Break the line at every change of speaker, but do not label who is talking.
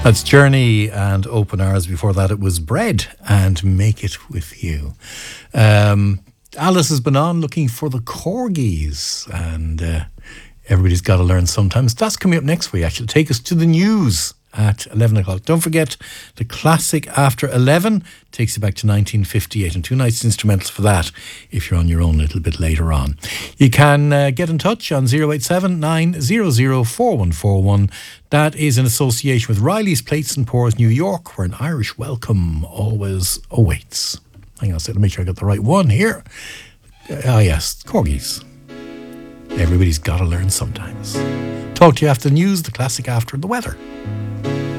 That's Journey and Open Hours. Before that, it was Bread and Make It With You. Alice has been on looking for the corgis, and everybody's got to learn sometimes. That's coming up next week, actually. Take us to the news at 11 o'clock. Don't forget, the classic After 11 takes you back to 1958, and two nice instrumentals for that if you're on your own a little bit later on. You can get in touch on 087 900 4141. That is in association with Riley's Plates and Pours New York, where an Irish welcome always awaits. Hang on a second, make sure I got the right one here. Yes, corgis. Everybody's got to learn sometimes. Talk to you after the news, the classic after the weather.